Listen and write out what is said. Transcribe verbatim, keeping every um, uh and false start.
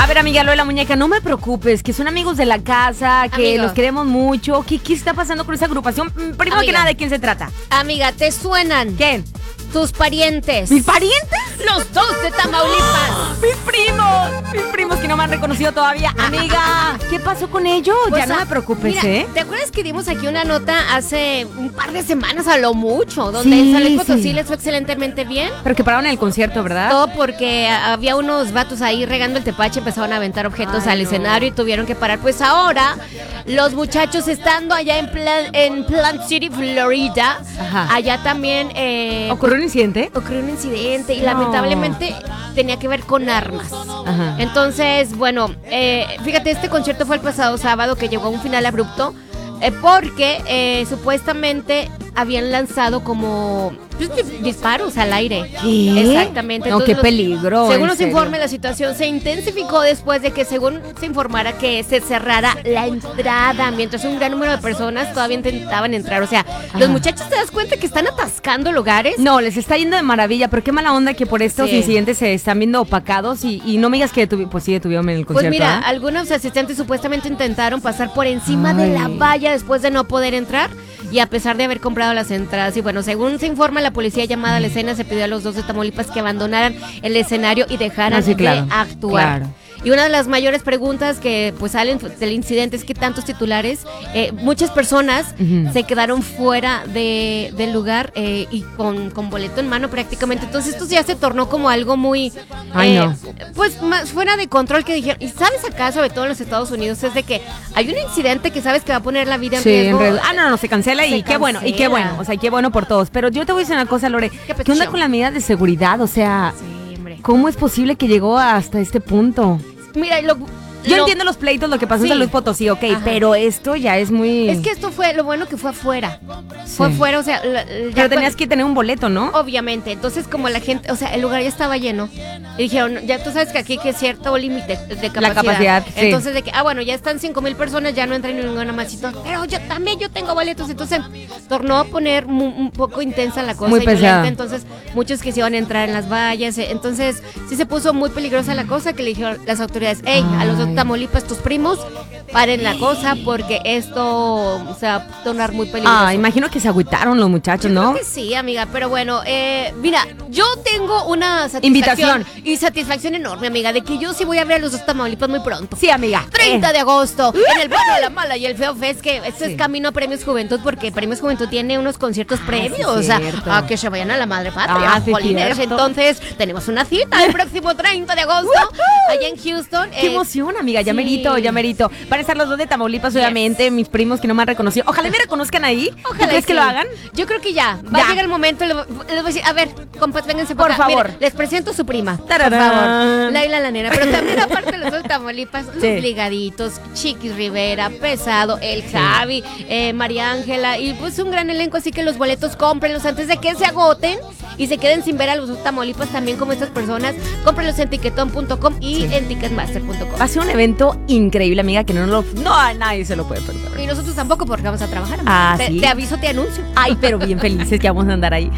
ver, amiga, lo de la muñeca, no me preocupes, que son amigos de la casa, que Amigo. los queremos mucho. ¿Qué, ¿Qué está pasando con esa agrupación? Primero Amiga. que nada, ¿de quién se trata? Amiga, ¿te suenan? ¿Quién? Tus parientes. ¿Mis parientes? Los dos de Tamaulipas. ¡Mis primos! Mis primos que no me han reconocido todavía. Amiga, ¿qué pasó con ellos? Pues, ya no ah, me preocupes, mira, ¿eh? ¿te acuerdas que dimos aquí una nota hace un par de semanas a lo mucho? Donde Sí, el San Luis Potosí sí. les fue excelentemente bien. Pero que pararon el concierto, ¿verdad? Todo porque había unos vatos ahí regando el tepache, empezaron a aventar objetos Ay, al no. escenario y tuvieron que parar. Pues ahora, los muchachos estando allá en, Plan- en Plant City, Florida, Ajá. allá también eh, ¿Ocurrió un incidente? ocurrió un incidente y No. lamentablemente tenía que ver con armas. Ajá. Entonces, bueno, eh, fíjate, este concierto fue el pasado sábado que llegó a un final abrupto eh, porque eh, supuestamente habían lanzado como pues, dis- disparos al aire. ¿Qué? Exactamente. No, qué los- peligro, Según en nos serio. informe, la situación se intensificó después de que, según se informara, que se cerrara la entrada, mientras un gran número de personas todavía intentaban entrar. O sea, los Ajá. muchachos, ¿te das cuenta que están atascando lugares? No, les está yendo de maravilla, pero qué mala onda que por estos Sí. incidentes se están viendo opacados y, y no me digas que detuvieron, pues sí detuvieron en el Pues concierto. mira, ¿ah? algunos asistentes supuestamente intentaron pasar por encima de la Ay. valla después de no poder entrar y a pesar de haber comprado las entradas. Y bueno, según se informa, la policía llamada a la escena se pidió a los dos de Tamaulipas que abandonaran el escenario y dejaran Ah, sí, claro, de actuar. claro. Y una de las mayores preguntas que pues salen del incidente es que tantos titulares, eh, muchas personas Ujú. se quedaron fuera de, del lugar eh, y con, con boleto en mano prácticamente. Entonces esto ya se tornó como algo muy, Ay, eh, no. pues más fuera de control que dijeron. Y sabes acá, sobre todo en los Estados Unidos, es de que hay un incidente que sabes que va a poner la vida en Sí, en riesgo. realidad- ah, no, no, se cancela y Se qué bueno, y qué cancela. bueno, o sea, qué bueno por todos. Pero yo te voy a decir una cosa, Lore, ¿qué, petición? onda con la medida de seguridad? O sea, Sí, hombre. ¿cómo es posible que llegó hasta este punto? Mira, lo, Yo lo- entiendo los pleitos, lo que pasó Sí. en San Luis Potosí, ok, Ajá. pero esto ya es muy... Es que esto fue lo bueno que fue afuera. Sí. Fue afuera, o sea, la- ya Pero tenías cuando- que tener un boleto, ¿no? Obviamente, entonces como la gente, o sea, el lugar ya estaba lleno y dijeron, ya tú sabes que aquí que es cierto límite de capacidad. capacidad, sí. Entonces de que, ah, bueno, ya están cinco mil personas, ya no entra ni ninguna más y todo, pero yo también yo tengo boletos, entonces tornó a poner mu- un poco intensa la cosa Muy y violenta, pesada. entonces muchos quisieron entrar en las vallas, eh, entonces sí se puso muy peligrosa la cosa que le dijeron las autoridades, hey, a los de Ay. Tamaulipas, tus primos, paren la cosa porque esto se va a tornar muy peligroso. Ah, imagino que se agüitaron los muchachos, Yo ¿no? creo que sí, amiga, pero bueno, eh, mira, yo tengo una satisfacción Invitación. y satisfacción enorme, amiga, de que yo sí voy a ver a los dos Tamaulipas muy pronto. Sí, amiga. treinta Eh, de agosto, en el bueno, la mala y el feo fest, que esto Sí. es camino a Premios Juventud, porque Premios Juventud tiene unos conciertos Ah, previos, sí, o sea, cierto. a que se vayan a la madre patria, Ah, sí, jolines. cierto. Entonces, tenemos una cita el próximo treinta de agosto, allá en Houston. Qué eh, emoción, amiga, ya sí. merito, ya merito. Van a estar los dos de Tamaulipas, Yes. obviamente, mis primos que no me han reconocido. Ojalá me reconozcan ahí. ¿Tú Ojalá crees y que sí. lo hagan? Yo creo que ya. Va Ya. a llegar el momento. Le, les voy a decir, a ver, compas, vénganse Por acá. favor. Miren, les presento a su prima. Por Tararán. favor. Laila la nena. Pero también, aparte de los dos Tamaulipas, los Sí. ligaditos, Chiquis Rivera, Pesado, El Javi, eh, María Ángela. Y pues un gran elenco. Así que los boletos cómprenlos antes de que se agoten y se queden sin ver a los dos Tamaulipas también como estas personas. Cómprenlos en tiquetón punto com y en ticketmaster punto com. Va a ser un evento increíble, amiga, que no lo... No, a nadie se lo puede perder. Y nosotros tampoco porque vamos a trabajar. Ah, te, sí. te aviso, te anuncio. Ay, pero bien felices que vamos a andar ahí.